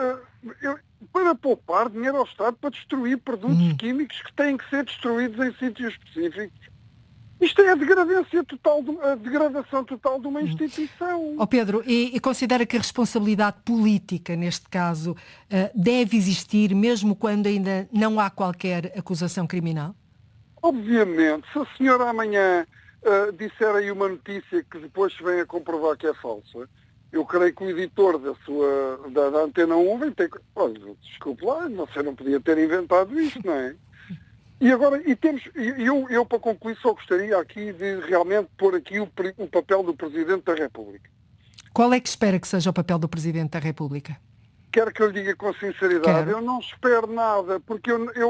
para poupar dinheiro ao Estado, para destruir produtos químicos que têm que ser destruídos em sítios específicos, isto é a degradação total de uma instituição. Pedro, e considera que a responsabilidade política, neste caso, deve existir mesmo quando ainda não há qualquer acusação criminal? Obviamente, se a senhora amanhã disser aí uma notícia que depois se vem a comprovar que é falsa, eu creio que o editor da Antena 1 vem ter... Olha, desculpe lá, você não podia ter inventado isto, não é? E agora, eu para concluir só gostaria aqui de realmente pôr aqui o papel do Presidente da República. Qual é que espera que seja o papel do Presidente da República? Quero que eu lhe diga com sinceridade, eu não espero nada, porque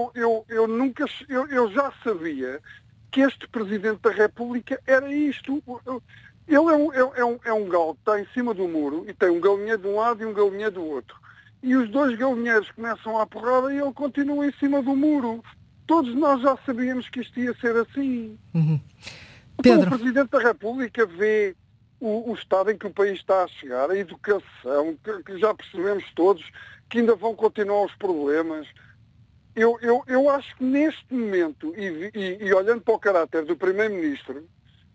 eu já sabia que este Presidente da República era isto. Ele é um galo que está em cima do muro e tem um galinheiro de um lado e um galinheiro do outro. E os dois galinheiros começam a porrada e ele continua em cima do muro. Todos nós já sabíamos que isto ia ser assim. Pedro. Então, o Presidente da República vê o estado em que o país está a chegar, a educação, que já percebemos todos que ainda vão continuar os problemas. Eu acho que neste momento, e olhando para o caráter do Primeiro-Ministro,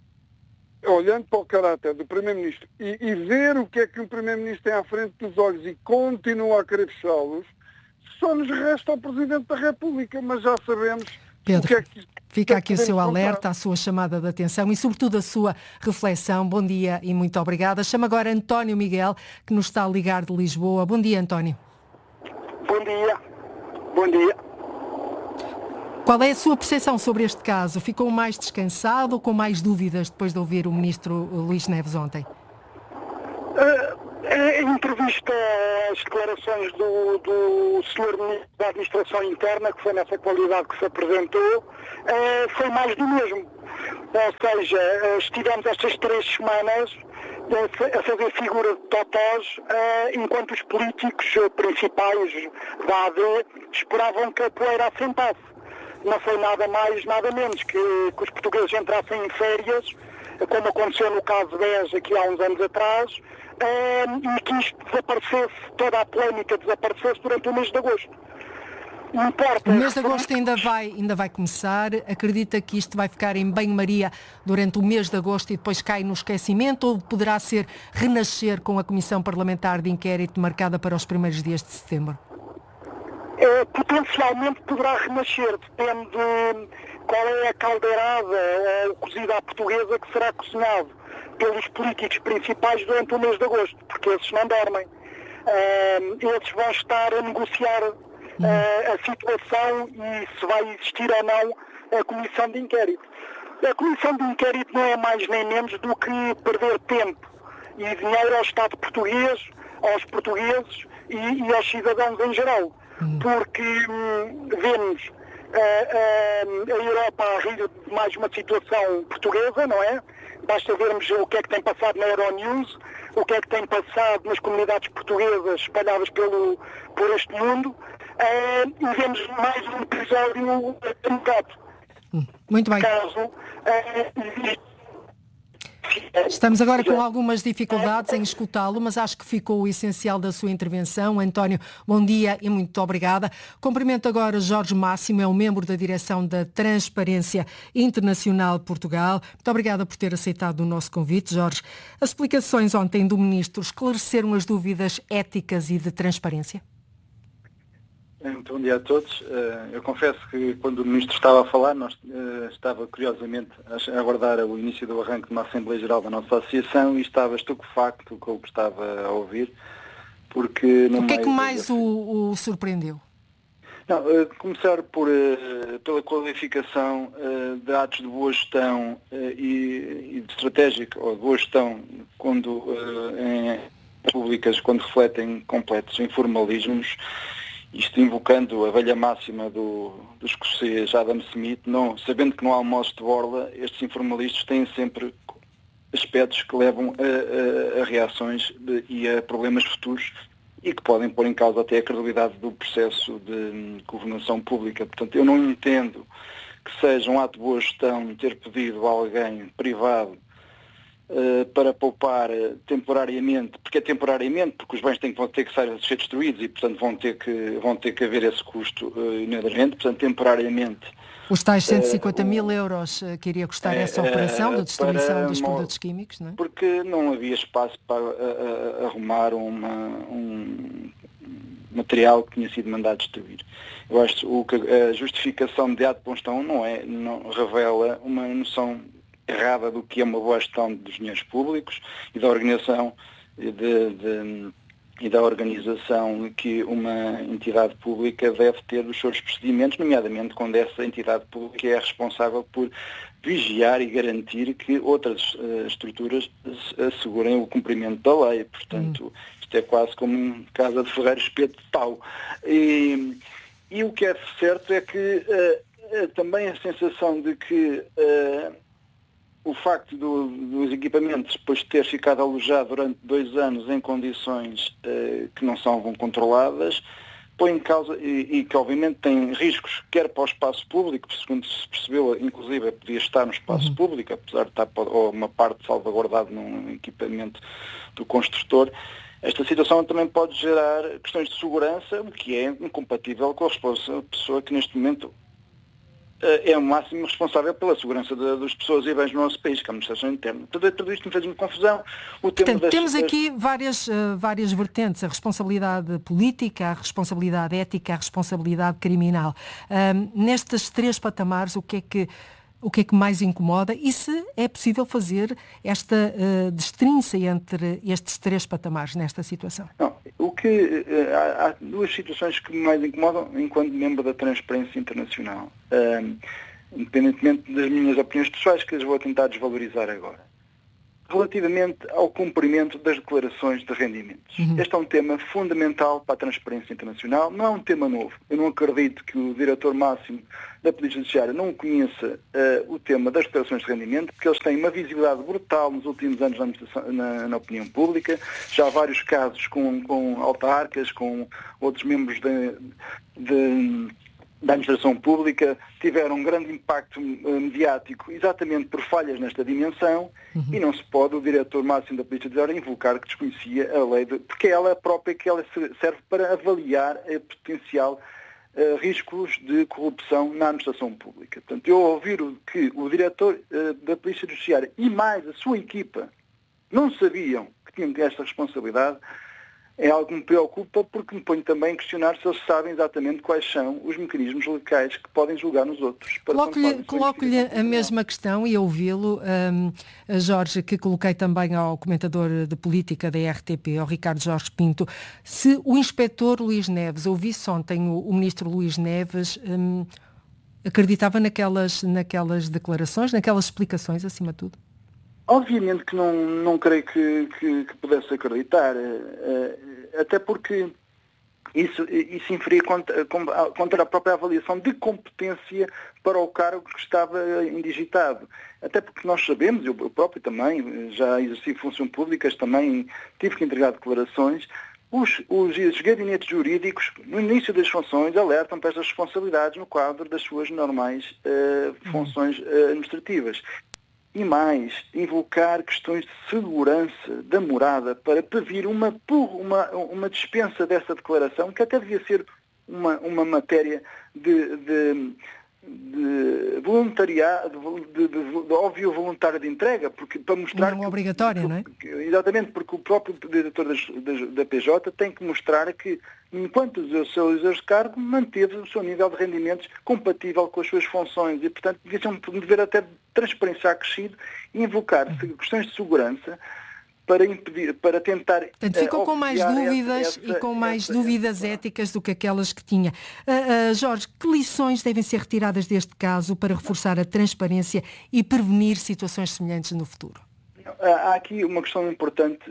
e ver o que é que o Primeiro-Ministro tem à frente dos olhos e continua a querer fechá-los, só nos resta o Presidente da República, mas já sabemos o que é que Fica aqui o seu alerta, a sua chamada de atenção e, sobretudo, a sua reflexão. Bom dia e muito obrigada. Chamo agora António Miguel, que nos está a ligar de Lisboa. Bom dia, António. Bom dia. Bom dia. Qual é a sua percepção sobre este caso? Ficou mais descansado ou com mais dúvidas depois de ouvir o ministro Luís Neves ontem? Em entrevista às declarações do Sr. Ministro da Administração Interna, que foi nessa qualidade que se apresentou, foi mais do mesmo. Ou seja, estivemos estas 3 semanas a fazer figura de totós, enquanto os políticos principais da AD esperavam que a poeira assentasse. Não foi nada mais, nada menos que os portugueses entrassem em férias, como aconteceu no caso BES aqui há uns anos atrás, e que isto desaparecesse, toda a polémica desaparecesse durante o mês de agosto. O mês de agosto ainda vai começar. Acredita que isto vai ficar em banho-maria durante o mês de agosto e depois cai no esquecimento, ou poderá renascer com a Comissão Parlamentar de Inquérito marcada para os primeiros dias de setembro? Potencialmente poderá renascer, depende de qual é a caldeirada ou cozido à portuguesa que será cozinhado pelos políticos principais durante o mês de agosto, porque esses não dormem. Eles vão estar a negociar a situação e se vai existir ou não a comissão de inquérito. A comissão de inquérito não é mais nem menos do que perder tempo e dinheiro ao Estado português, aos portugueses e aos cidadãos em geral. Porque vemos a Europa a rir de mais uma situação portuguesa, não é? Basta vermos o que é que tem passado na Euronews, o que é que tem passado nas comunidades portuguesas espalhadas por este mundo, e vemos mais um episódio democrático. Muito bem. Estamos agora com algumas dificuldades em escutá-lo, mas acho que ficou o essencial da sua intervenção. António, bom dia e muito obrigada. Cumprimento agora Jorge Máximo, é um membro da direção da Transparência Internacional Portugal. Muito obrigada por ter aceitado o nosso convite, Jorge. As explicações ontem do Ministro esclareceram as dúvidas éticas e de transparência? Muito bom dia a todos. Eu confesso que quando o Ministro estava a falar, estava curiosamente a aguardar o início do arranque de uma Assembleia Geral da nossa Associação e estava estupefacto com o que estava a ouvir, porque... O que é que mais o surpreendeu? Não, começar pela qualificação de atos de boa gestão e de estratégica, ou de boa gestão, quando em públicas, quando refletem completos informalismos. Isto invocando a velha máxima do escocês Adam Smith, sabendo que não há almoço de borla, estes informalistas têm sempre aspectos que levam a reações e a problemas futuros e que podem pôr em causa até a credibilidade do processo de governação pública. Portanto, eu não entendo que seja um ato de boa gestão ter pedido a alguém privado para poupar temporariamente, porque é temporariamente, porque os bens vão ter que ser destruídos e, portanto, vão ter que haver esse custo inerente, portanto, temporariamente. Os tais 150 mil euros que iria custar essa operação de destruição dos produtos químicos, não é? Porque não havia espaço para arrumar um material que tinha sido mandado destruir. Eu acho que a justificação de ato de bom gestão não revela uma noção errada do que é uma boa gestão dos dinheiros públicos e da organização e da organização que uma entidade pública deve ter dos seus procedimentos, nomeadamente quando essa entidade pública é responsável por vigiar e garantir que outras estruturas assegurem o cumprimento da lei. Portanto, isto é quase como um casa de ferreiro espeto de pau. E o que é certo é que também a sensação de que o facto dos equipamentos depois de ter ficado alojado durante 2 anos em condições que não são controladas, põe em causa, e que obviamente tem riscos, quer para o espaço público, segundo se percebeu, inclusive podia estar no espaço público, apesar de estar uma parte salvaguardada num equipamento do construtor. Esta situação também pode gerar questões de segurança, o que é incompatível com a pessoa que neste momento é o máximo responsável pela segurança das pessoas e bens no nosso país, que é a administração interna. Tudo isto me fez uma confusão. Temos aqui várias vertentes, a responsabilidade política, a responsabilidade ética, a responsabilidade criminal. Nestes 3 patamares, o que é que mais incomoda e se é possível fazer esta destrinça entre estes 3 patamares nesta situação? Não, há 2 situações que me mais incomodam enquanto membro da Transparência Internacional, independentemente das minhas opiniões pessoais, que as vou tentar desvalorizar agora. Relativamente ao cumprimento das declarações de rendimentos. Este é um tema fundamental para a Transparência Internacional, não é um tema novo. Eu não acredito que o diretor máximo da Polícia Judiciária não conheça o tema das declarações de rendimento, porque eles têm uma visibilidade brutal nos últimos anos na opinião pública. Já há vários casos com autarcas, com outros membros da administração pública, tiveram um grande impacto mediático exatamente por falhas nesta dimensão e não se pode o diretor máximo da Polícia Judiciária invocar que desconhecia a lei, porque ela própria que ela serve para avaliar a potencial riscos de corrupção na administração pública. Portanto, eu ouvir que o diretor da Polícia Judiciária e mais a sua equipa não sabiam que tinham esta responsabilidade, é algo que me preocupa, porque me ponho também a questionar se eles sabem exatamente quais são os mecanismos legais que podem julgar nos outros. Coloco-lhe a mesma questão e ouvi-lo, Jorge, que coloquei também ao comentador de política da RTP, ao Ricardo Jorge Pinto, se o inspetor Luís Neves ouvisse ontem o ministro Luís Neves, acreditava naquelas declarações, naquelas explicações, acima de tudo? Obviamente que não creio que pudesse acreditar, até porque isso inferia contra a própria avaliação de competência para o cargo que estava indigitado. Até porque nós sabemos, eu próprio também, já exerci funções públicas, também tive que entregar declarações, os gabinetes jurídicos, no início das funções, alertam para estas responsabilidades no quadro das suas normais funções administrativas. E mais, invocar questões de segurança da morada para pedir uma dispensa dessa declaração, que até devia ser uma matéria de voluntariado, de óbvio voluntário de entrega, porque para mostrar... Não é obrigatório, não é? Exatamente, porque o próprio diretor da PJ tem que mostrar que, enquanto o seu exercício de cargo, manteve o seu nível de rendimentos compatível com as suas funções e, portanto, devia ser um dever até de transparência acrescido e invocar questões de segurança para impedir, para tentar... Portanto, ficou com mais dúvidas e com mais dúvidas éticas do que aquelas que tinha. Jorge, que lições devem ser retiradas deste caso para reforçar a transparência e prevenir situações semelhantes no futuro? Há aqui uma questão importante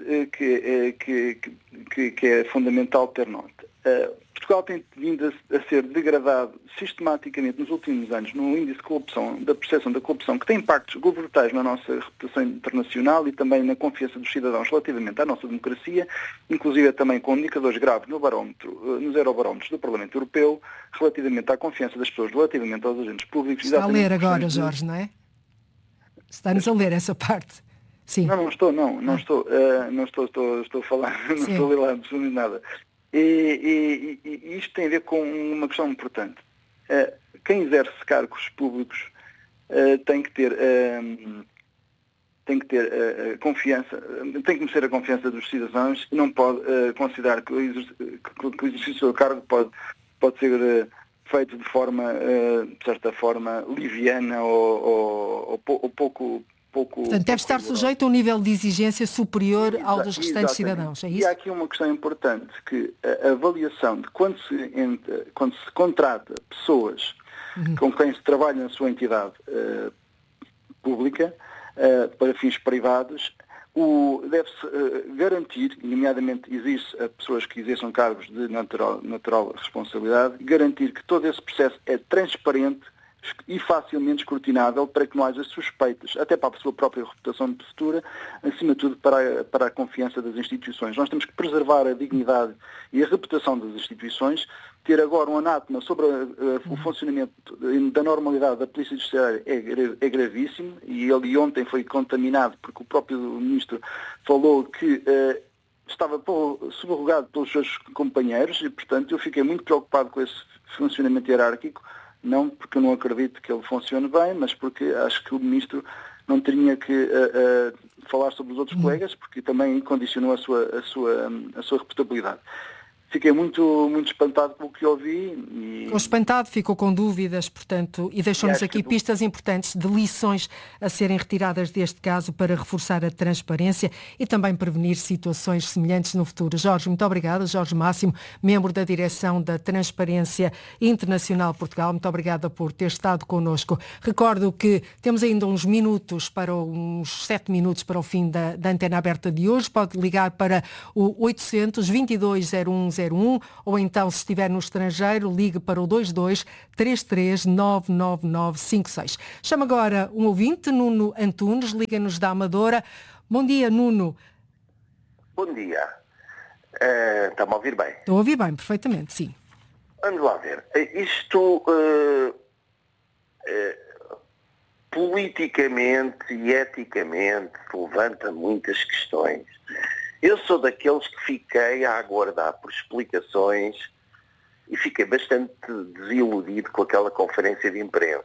que é fundamental ter nota. Portugal tem vindo a ser degradado sistematicamente nos últimos anos no índice de corrupção, da percepção da corrupção, que tem impactos brutais na nossa reputação internacional e também na confiança dos cidadãos relativamente à nossa democracia, inclusive também com indicadores graves nos eurobarómetros do Parlamento Europeu, relativamente à confiança das pessoas relativamente aos agentes públicos. Está a ler agora, Jorge, não é? Está-nos a ler essa parte. Sim. Não estou a falar, não estou a ler lá absolutamente nada. E isto tem a ver com uma questão importante. Quem exerce cargos públicos tem que ter confiança, tem que merecer a confiança dos cidadãos e não pode considerar que o exercício do cargo pode ser feito de forma, de certa forma, liviana ou pouco... Portanto, deve estar sujeito a um nível de exigência superior ao dos restantes cidadãos, é isso? E há aqui uma questão importante, que a avaliação de quando se contrata pessoas com quem se trabalha na sua entidade pública para fins privados, deve-se garantir, nomeadamente existe a pessoas que exerçam cargos de natural responsabilidade, garantir que todo esse processo é transparente e facilmente escrutinável para que não haja suspeitas, até para a sua própria reputação futura, acima de tudo para a confiança das instituições. Nós temos que preservar a dignidade e a reputação das instituições. Ter agora um anátema sobre o funcionamento da normalidade da Polícia Judiciária é gravíssimo, e ele ontem foi contaminado porque o próprio Ministro falou que estava subrogado pelos seus companheiros e, portanto, eu fiquei muito preocupado com esse funcionamento hierárquico. não porque eu não acredito que ele funcione bem, mas porque acho que o Ministro não tinha que falar sobre os outros colegas, porque também condicionou a sua reputabilidade. Fiquei muito espantado com o que ouvi. Ficou espantado, ficou com dúvidas, portanto, e deixou-nos aqui pistas importantes de lições a serem retiradas deste caso para reforçar a transparência e também prevenir situações semelhantes no futuro. Jorge, muito obrigada. Jorge Máximo, membro da Direção da Transparência Internacional Portugal, muito obrigada por ter estado connosco. Recordo que temos ainda uns 7 minutos para o fim da antena aberta de hoje. Pode ligar para o 800-220101 ou então, se estiver no estrangeiro, ligue para o 22 33 99956. Chama agora um ouvinte, Nuno Antunes, liga-nos da Amadora. Bom dia, Nuno. Bom dia. Está-me a ouvir bem? Estou a ouvir bem, perfeitamente, sim. Vamos lá ver. Isto, politicamente e eticamente, levanta muitas questões. Eu sou daqueles que fiquei a aguardar por explicações e fiquei bastante desiludido com aquela conferência de imprensa.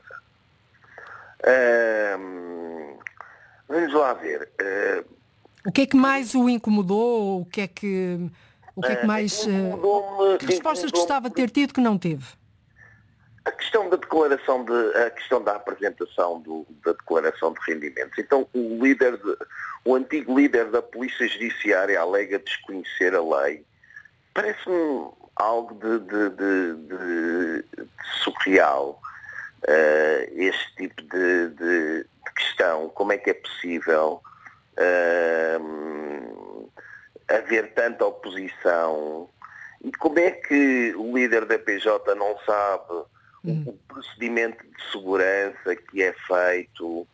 Vamos lá ver. O que é que mais o incomodou? O que é que mais... que respostas gostava de ter tido que não teve? A questão da declaração a questão da apresentação da declaração de rendimentos. Então o antigo líder da Polícia Judiciária alega desconhecer a lei. Parece-me algo de surreal, este tipo de questão. Como é que é possível haver tanta oposição? E como é que o líder da PJ não sabe o procedimento de segurança que é feito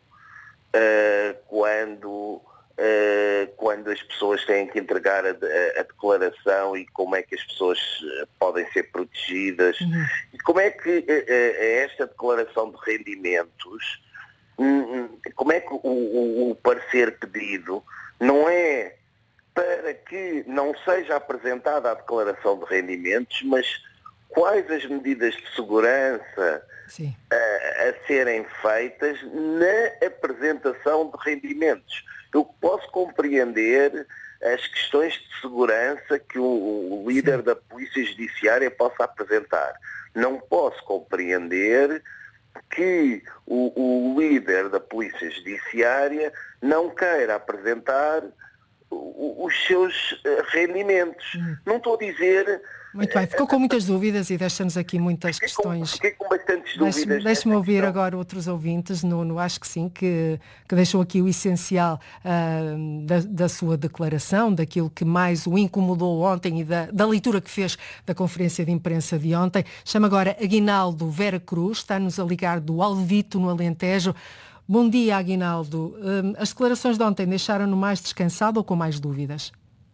quando as pessoas têm que entregar a declaração e como é que as pessoas podem ser protegidas e como é que esta declaração de rendimentos, como é que o parecer pedido não é para que não seja apresentada a declaração de rendimentos, mas quais as medidas de segurança a serem feitas na apresentação de rendimentos. Eu posso compreender as questões de segurança que o líder da Polícia Judiciária possa apresentar. Não posso compreender que o líder da Polícia Judiciária não queira apresentar os seus rendimentos. Não estou a dizer... Muito bem, ficou com muitas dúvidas e deixa-nos aqui muitas questões. Fiquei com bastantes dúvidas. Deixe-me ouvir agora outros ouvintes, Nuno. Acho que sim, que deixou aqui o essencial da sua declaração, daquilo que mais o incomodou ontem e da leitura que fez da conferência de imprensa de ontem. Chama agora Aguinaldo Vera Cruz, está-nos a ligar do Alvito, no Alentejo. Bom dia, Aguinaldo. As declarações de ontem deixaram-no mais descansado ou com mais dúvidas?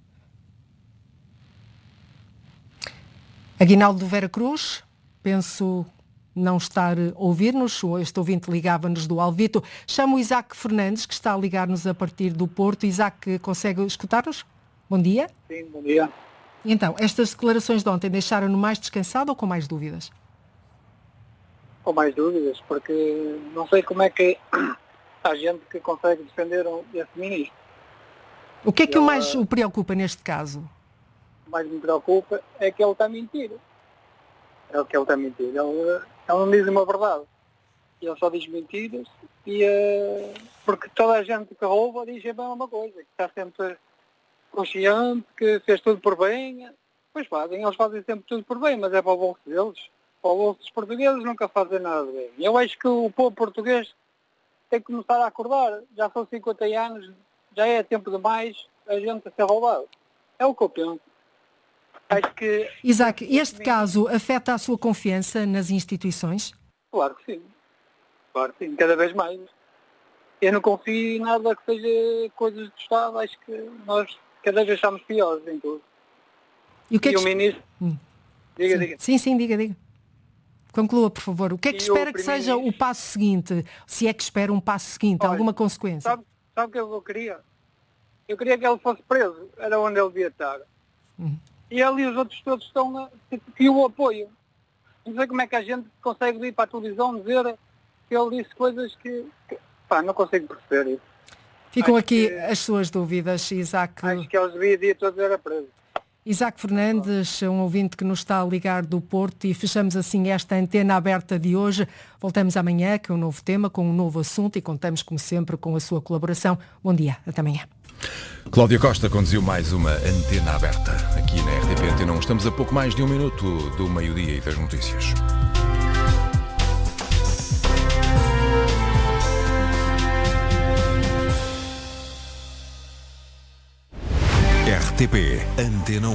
Aguinaldo Vera Cruz, penso não estar a ouvir-nos, este ouvinte ligava-nos do Alvito. Chamo o Isaac Fernandes, que está a ligar-nos a partir do Porto. Isaac, consegue escutar-nos? Bom dia. Sim, bom dia. Então, estas declarações de ontem deixaram-no mais descansado ou com mais dúvidas? Com mais dúvidas, porque não sei como é que há gente que consegue defender esse ministro. O que é que mais o preocupa neste caso? O mais me preocupa é que ele está a mentir. É o que ele está a mentir. Ele não diz uma verdade. Ele só diz mentiras porque toda a gente que rouba diz sempre a mesma coisa. Que está sempre consciente, que fez tudo por bem. Pois fazem, eles fazem sempre tudo por bem, mas é para o bolso deles. Para o bolso dos portugueses nunca fazem nada de bem. Eu acho que o povo português tem que começar a acordar. Já são 50 anos, já é tempo demais a gente a ser roubado. É o que eu penso. Acho que... Isaac, este caso afeta a sua confiança nas instituições? Claro que sim. Claro que sim, cada vez mais. Eu não confio em nada que seja coisas do Estado. Acho que nós cada vez estamos piores em tudo. E o que é que... o ministro... Diga. Sim, diga. Conclua, por favor. O que é que espera que seja o passo seguinte? Se é que espera um passo seguinte, alguma consequência? Sabe o que eu queria? Eu queria que ele fosse preso. Era onde ele devia estar. E ele e os outros todos estão e o apoio. Não sei como é que a gente consegue vir para a televisão dizer que ele disse coisas que não consigo perceber isso. Ficam aqui as suas dúvidas, Isaac. Acho que eles devia todos era preso. Isaac Fernandes, um ouvinte que nos está a ligar do Porto, e fechamos assim esta antena aberta de hoje. Voltamos amanhã com um novo tema, com um novo assunto, e contamos, como sempre, com a sua colaboração. Bom dia, até amanhã. Cláudia Costa conduziu mais uma antena aberta aqui na RTP Antena 1. Estamos a pouco mais de um minuto do meio-dia e das notícias. RTP Antena 1.